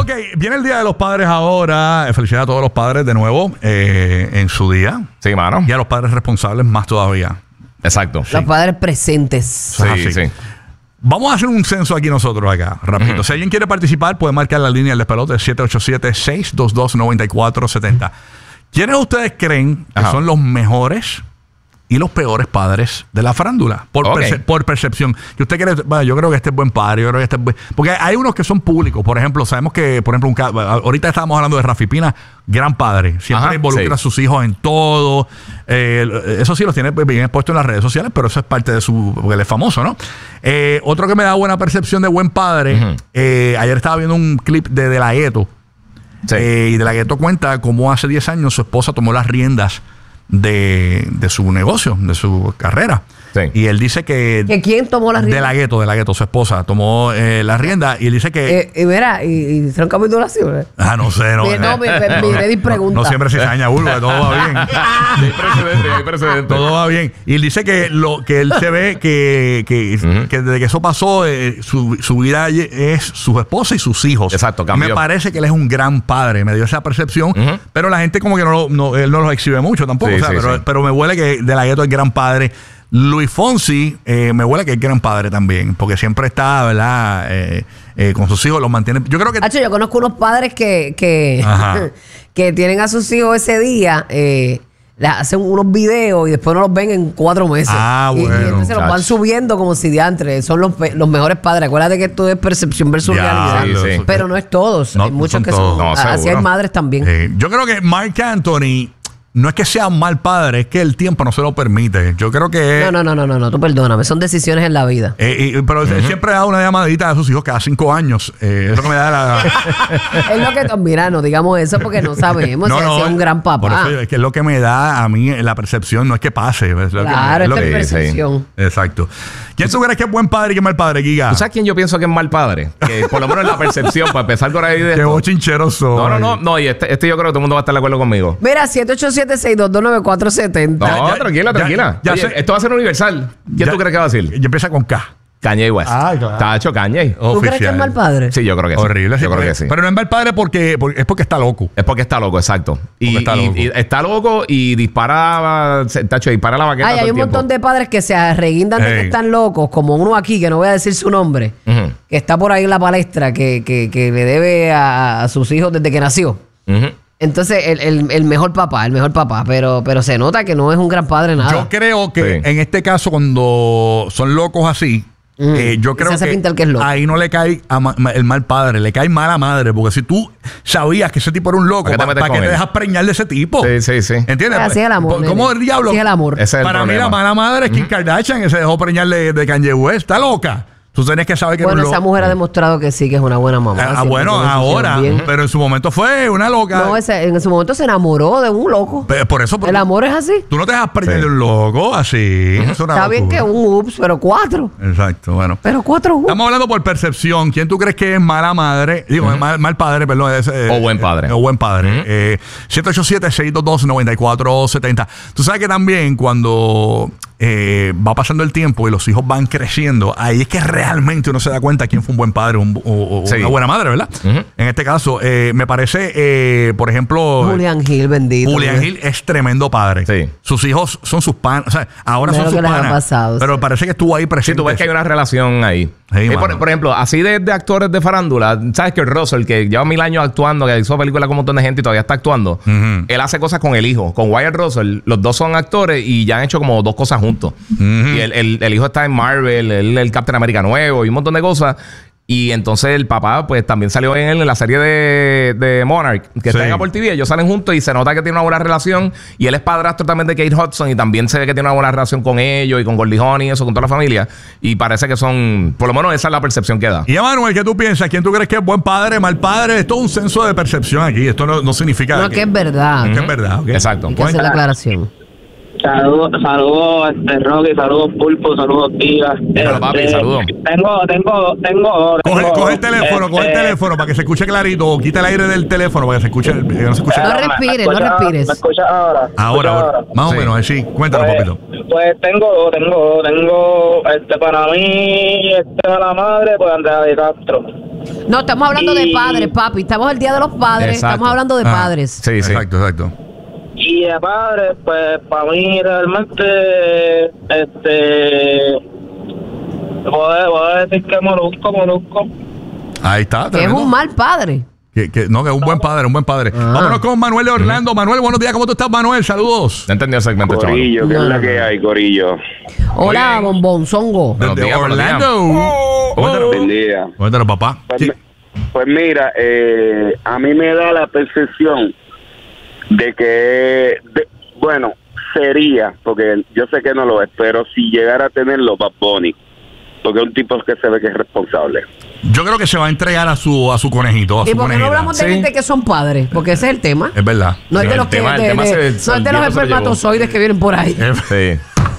Ok, viene el Día de los Padres ahora. Felicidades a todos los padres de nuevo en su día. Sí, mano. Y a los padres responsables más todavía. Exacto. Los padres presentes. Sí. Vamos a hacer un censo aquí nosotros acá, rapidito. Si alguien quiere participar, puede marcar la línea del despelote 787-622-9470. ¿Quiénes ustedes creen que son los mejores y los peores padres de la farándula? Por percepción. Que usted cree, bueno, yo creo que este es buen padre, yo creo que este es buen... Porque hay unos que son públicos. Por ejemplo, sabemos que, ahorita estábamos hablando de Rafi Pina, gran padre. Siempre involucra a sus hijos en todo. Eso sí, los tiene bien expuesto en las redes sociales, pero eso es parte de porque él es famoso, ¿no? Otro que me da buena percepción de buen padre, ayer estaba viendo un clip de De La Ghetto. Y De La Ghetto cuenta cómo hace 10 años su esposa tomó las riendas de su negocio, de su carrera. Y él dice que... ¿Que quién tomó las riendas? De la Ghetto, su esposa, tomó las riendas y él dice que... Mira, ¿y hicieron capitulaciones? No sé, no. Mi pregunta. No siempre se daña burla, todo va bien. Hay precedente. Todo va bien. Y él dice que él se ve que desde que eso pasó, su vida es su esposa y sus hijos. Exacto, cambió. Me parece que él es un gran padre, me dio esa percepción, pero la gente como que él no lo exhibe mucho tampoco. Pero me huele que De La Ghetto es gran padre. Luis Fonsi, me huele que es gran padre también, porque siempre está, ¿verdad? Con sus hijos, los mantiene. Yo creo que... yo conozco unos padres que tienen a sus hijos ese día, hacen unos videos y después no los ven en 4 meses. Bueno. Y entonces los van subiendo como si diantre. Son los mejores padres. Acuérdate que esto es percepción versus realidad. Sí. Pero no es todos. Hay muchos que son. Así hay madres también. Yo creo que Marc Anthony... No es que sea un mal padre, es que el tiempo no se lo permite. Yo creo que... No, tú perdóname. Son decisiones en la vida. Pero él siempre da una llamadita a sus hijos cada 5 años. Es lo que me da la... Es lo que... Mira, no digamos eso porque no sabemos si es un gran papá. Por eso es que es lo que me da a mí la percepción. No es que pase. Es percepción. Exacto. ¿Quién tú crees que es buen padre y que es mal padre, Giga? ¿Tú sabes quién yo pienso que es mal padre? Que por lo menos en la percepción, para empezar por ahí de... Qué bochinchero soy. No. Y este yo creo que todo el mundo va a estar de acuerdo conmigo. Mira, 787-622-9470. No, tranquila. Oye, esto va a ser universal. ¿Quién tú crees que va a decir? Y empieza con K. Kanye West. Claro. Tacho, Kanye. ¿Tú crees que es mal padre? Sí, yo creo que sí. Horrible. Yo creo que sí. Pero no es mal padre porque es porque está loco. Es porque está loco, exacto. Y está loco y dispara, Tacho, dispara la baqueta. Hay un montón de padres que se arreguindan de que están locos, como uno aquí, que no voy a decir su nombre, que está por ahí en la palestra, que le debe a sus hijos desde que nació. Entonces, el mejor papá, pero se nota que no es un gran padre nada. Yo creo que en este caso, cuando son locos así, yo creo que ahí no le cae el mal padre, le cae mala madre, porque si tú sabías que ese tipo era un loco, ¿para qué te dejas preñar de ese tipo? Sí. ¿Entiendes? Así es el amor. ¿Cómo el diablo? Así es el amor. Para mí la mala madre es Kim Kardashian, que se dejó preñar de Kanye West. Está loca. Tú tenés que saber que esa mujer ha demostrado que sí, que es una buena mamá. Bueno, ahora, pero en su momento fue una loca. No, en su momento se enamoró de un loco. Por eso... El amor es así. Tú no te dejas preñar de un loco así. Está bien que un ups, pero 4. Exacto, bueno. Pero 4 ups. Estamos hablando por percepción. ¿Quién tú crees que es mala madre? Digo, mal padre, perdón. O buen padre. O buen padre. 787-622-9470. Tú sabes que también cuando... va pasando el tiempo y los hijos van creciendo, ahí es que realmente uno se da cuenta quién fue un buen padre o una buena madre, ¿verdad? En este caso, me parece, por ejemplo... Julián Gil, bendito. Julián Gil es tremendo padre. Sí. Sus hijos son sus panas. O sea, ahora son sus panas. Pero parece que estuvo ahí presente. Sí, tú ves que hay una relación ahí. Sí, por ejemplo, así de actores de farándula, ¿sabes que Russell, que lleva 1000 años actuando, que hizo películas con un montón de gente y todavía está actuando, él hace cosas con el hijo, con Wyatt Russell? Los dos son actores y ya han hecho como 2 cosas juntos. Y el hijo está en Marvel, el Captain America nuevo y un montón de cosas. Y entonces el papá pues también salió en la serie de Monarch, que está en Apple TV. Ellos salen juntos y se nota que tiene una buena relación. Y él es padrastro también de Kate Hudson y también se ve que tiene una buena relación con ellos y con Goldie Hawn y eso, con toda la familia. Y parece que son, por lo menos esa es la percepción que da. Y Emanuel, ¿qué tú piensas? ¿Quién tú crees que es buen padre, mal padre? Esto es un censo de percepción aquí. Esto no significa... No, que es verdad. Que es verdad, okay. Exacto. Hay que hacer la aclaración. Saludos, Rocky, saludos, Pulpo, saludos, Giga. Papi, saludos. Tengo. Coge el teléfono para que se escuche clarito. Quita el aire del teléfono para que se escuche. No se escuche. No respires. ¿Me escuchas ahora? Ahora. Más o menos, sí. Cuéntanos un poquito. Pues tengo para mí, a la madre, pues Andrea de Castro. No, estamos hablando de padres, papi. Estamos el Día de los Padres. Exacto. Estamos hablando de padres. Sí, sí. Exacto. Y de padre, pues para mí realmente, puedo decir que Molusco. Ahí está. Que es tremendo. un mal padre. Que es un buen padre. Vámonos con Manuel de Orlando. Manuel, buenos días. ¿Cómo tú estás, Manuel? Saludos. No entendí el segmento, chaval. Corillo, ¿qué es la que hay, Corillo? Hola, Muy bien. bombonzongo. Buenos Desde días, buenos días. Orlando. Bendiga. Cuéntanos, papá. Pues mira, a mí me da la percepción de que, bueno, sería, porque yo sé que no lo es, pero si llegara a tenerlo Bad Bunny, porque es un tipo que se ve que es responsable. Yo creo que se va a entregar a su conejito, a ¿Y su por qué no conejita. hablamos de gente que son padres? Porque ese es el tema. Es verdad. No es de los que tema no es de los espermatozoides que vienen por ahí. Sí.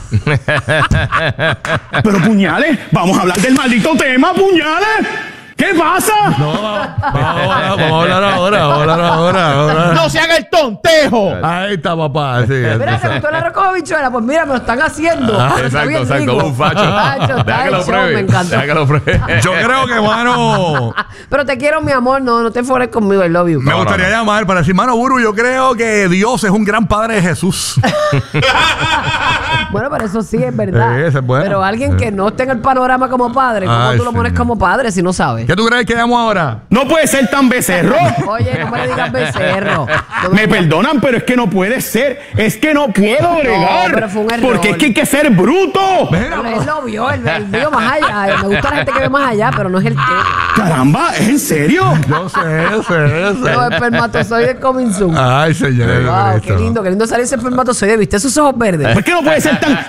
Pero puñales, vamos a hablar del maldito tema, puñales. ¿Qué pasa? Vamos a hablar ahora. No se haga el tontejo. Ahí está, papá. Sí, Mira, ¿te gustó la roca bichuela? Pues mira, me lo están haciendo. Pero está bien rico. Un facho. Facho, está Deja que lo hecho, pruebe. me encantó. Deja que lo pruebe. Yo creo que, mano, Pero te quiero, mi amor. No te fueres conmigo, I love you. me gustaría llamar para decir, mano, Buru, yo creo que Dios es un gran padre de Jesús. Bueno, pero eso sí es verdad. Sí, esa es buena. Pero alguien que no esté en el panorama como padre, ¿cómo Ay, tú lo pones señor. como padre si no sabes? ¿Qué tú crees que llamo ahora? No puede ser tan becerro. Oye, no me le digas becerro. No Me perdonan, pero es que no puede ser. Es que no puedo bregar. pero fue un error. Porque es que hay que ser bruto. Mira, Pero él lo vio, él vio más allá. Me gusta la gente que ve más allá, pero no es el tema. Caramba, ¿es en serio? yo sé. Los espermatozoides coming soon. Ay, señor. Wow, qué lindo salir ese espermatozoide. ¿Viste esos ojos verdes? ¿Por qué no puede ser tan...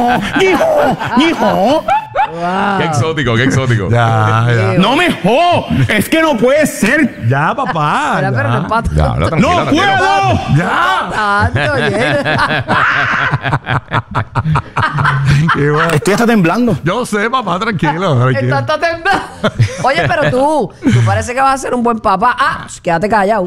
¡Hijo! Qué exótico. Ya. ¡No me jo! Es que no puede ser. Ya, papá. Espera, pero no es para Ya, habla tanto. tranquilo, ¡No tranquilo. puedo! Ya. Oye. Qué bueno. Estoy hasta temblando. Yo sé, papá, tranquilo. Está temblando. Oye, pero tú parece que vas a ser un buen papá. Ah, quédate callado.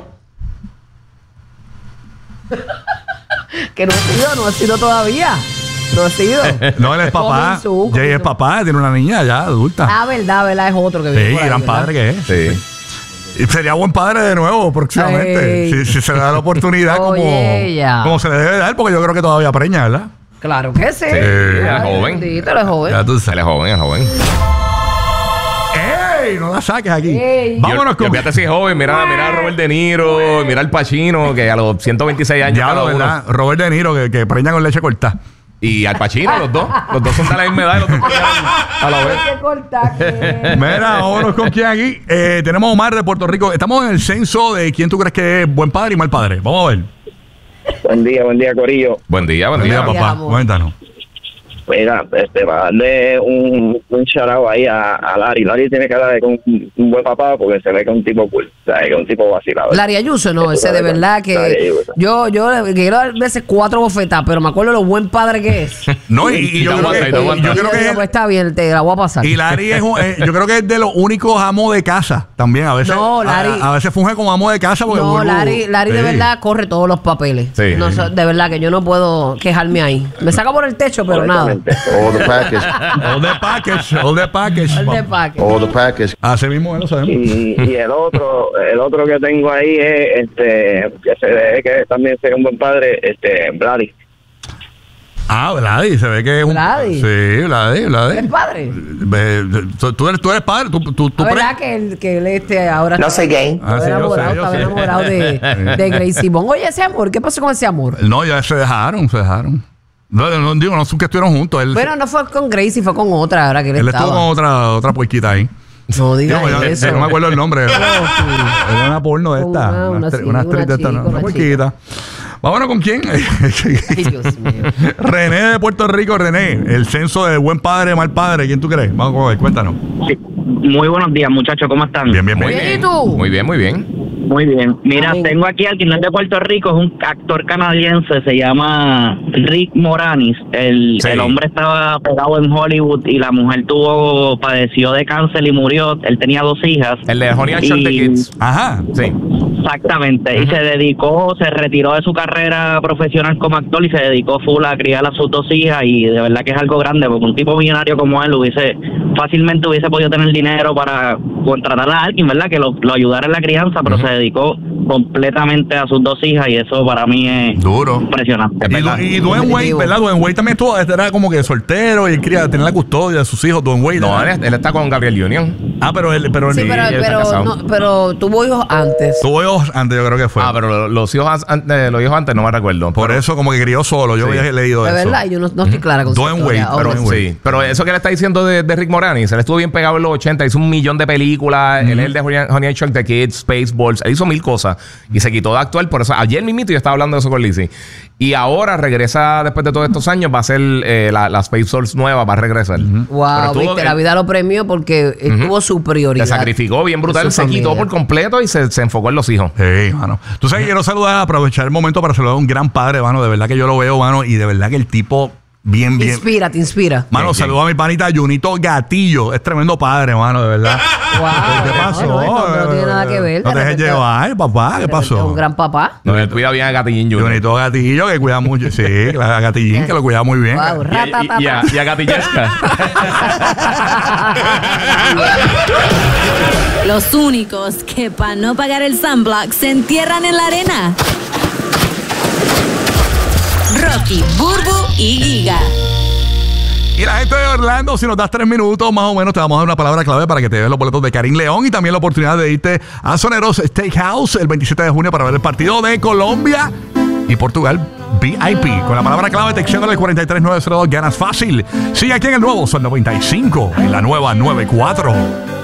Que no ha sido todavía. No ha sido. No, él es papá. Jay es papá, tiene una niña ya adulta. Ah, verdad, es otro que viene Sí, por ahí, gran ¿verdad? padre que es. Sí. Y sería buen padre de nuevo próximamente. Ey. Si se le da la oportunidad Oye, ya. como se le debe dar, porque yo creo que todavía preña, ¿verdad? Claro que sí. es joven. Bendito, él es joven. Ya tú Él sabes. es joven. ¡Ey! No la saques aquí. Ey. Vámonos Y con. fíjate si es joven, mira a Robert De Niro, mira al Pacino, que a los 126 años Ya cada lo, uno. ¿verdad? Robert De Niro, que preña con leche cortada. Y al Pacino, los dos. Los dos son de la misma edad y los dos preñan a la vez. Hay que cortar que- Mira, vámonos con quién aquí. Tenemos a Omar de Puerto Rico. Estamos en el censo de quién tú crees que es buen padre y mal padre. Vamos a ver. Buen día, Corillo. Buen día. Buen día, papá. amor. Cuéntanos. Mira, para darle un shout ahí a Larry. Larry tiene que darle con un buen papá porque se ve que es un tipo cool, o sea, que es un tipo vacilado. Larry Ayuso, no, ese de verdad que Larry Ayuso. yo le quiero dar veces 4 bofetadas, pero me acuerdo lo buen padre que es. No, y yo, te creo aguanta, que, y te aguanta. yo creo que Digo, es- pues está bien, te la voy a pasar. y Larry es yo creo que es de los únicos amos de casa también. A veces, No, Larry- a veces funge como amo de casa porque No, Burbu- Larry de Sí. verdad corre todos los papeles. Sí. No, de verdad que yo no puedo quejarme ahí. Me saca por el techo, pero nada. All the package. All the package, all the package. El de paque. All the package. Así mismo lo sabemos. Y el otro que tengo ahí es que se ve que también sería un buen padre, Vladi. Ah, Vladi, se ve que es un. Vladi. Sí, Vladi. ¿El padre? Tú eres padre, tú La verdad que él ahora No soy gay. Ah, sí, yo sé, yo estaba sé. enamorado de Grace Simón. Oye, ese amor, ¿qué pasó con ese amor? No, ya se dejaron. No digo, no sé que estuvieron juntos. Él, Bueno, no fue con Gracie, fue con otra, ahora que él él estaba. estuvo con otra puerquita ahí. No digas Digo, eso. no me acuerdo el nombre. Era una porno de esta. Una Una actriz de esta, chica, una una puerquita. Vámonos con quién. Ay, Dios mío. René de Puerto Rico. René, el censo de buen padre, mal padre. ¿Quién tú crees? Vamos a ver, cuéntanos. Sí. Muy buenos días, muchachos, ¿cómo están? Bien, bien, Muy bien. bien, ¿y tú? Muy bien. Muy bien. Mira, Amén. tengo aquí al que no es de Puerto Rico, es un actor canadiense, se llama Rick Moranis. El hombre estaba pegado en Hollywood y la mujer padeció de cáncer y murió. Él tenía 2 hijas. El de Honey I Shrunk the Kids. Ajá. Sí. Exactamente. Y se retiró de su carrera profesional como actor y se dedicó full a criar a sus 2 hijas. Y de verdad que es algo grande, porque un tipo millonario como él fácilmente hubiese podido tener dinero para contratar a alguien, ¿verdad? Que lo ayudara en la crianza, pero se dedicó completamente a sus 2 hijas y eso para mí es duro, impresionante. Y Dwayne Wade, ¿verdad? Dwayne Wade también era como que soltero y quería tener la custodia de sus hijos. Dwayne Wade. No, él está con Gabriel Union. Ah, pero pero tuvo hijos antes. Tuvo hijos antes, yo creo que fue. Ah, pero los hijos antes no me recuerdo. Por eso como que crió solo. Yo había leído De eso. verdad, yo no estoy clara con Dwayne su historia. Wade, Sí, pero eso que le está diciendo de Rick Moranis, él estuvo bien pegado en los 80, hizo 1 millón de películas, él es el de Honey I Shrunk the Kids, Spaceballs, él hizo 1000 cosas y se quitó de actuar. Por eso ayer mismito yo estaba hablando de eso con Lizzie. Y ahora regresa después de todos estos años, va a ser la Spaceballs nueva, va a regresar. Wow, viste, la vida lo premió porque tuvo su prioridad. Se sacrificó bien brutal, se quitó por completo y se enfocó en los hijos. Sí, mano. Tú sabes que quiero saludar, aprovechar el momento para saludar a un gran padre, mano. De verdad que yo lo veo, mano, y de verdad que el tipo bien. Te inspira. Mano, saludo a mi panita Junito Gatillo. Es tremendo padre, mano, de verdad. Wow. ¿Qué pasó? No tiene nada que ver. No te dejes llevar, papá. ¿Qué pasó? Es un gran papá. No, él cuida bien a Gatillín Junior. Junito Gatillo, que cuida mucho. Sí, a Gatillín, que lo cuida muy bien. Wow, Y a Gatillesca. Los únicos que para no pagar el sunblock se entierran en la arena. Rocky, Burbu y Giga. Y la gente de Orlando, si nos das 3 minutos, más o menos, te vamos a dar una palabra clave para que te des los boletos de Karim León y también la oportunidad de irte a Soneros Steakhouse el 27 de junio para ver el partido de Colombia y Portugal VIP. Con la palabra clave, texteando al 43902, ganas fácil. Sigue aquí en el nuevo Sol 95, en la nueva 94.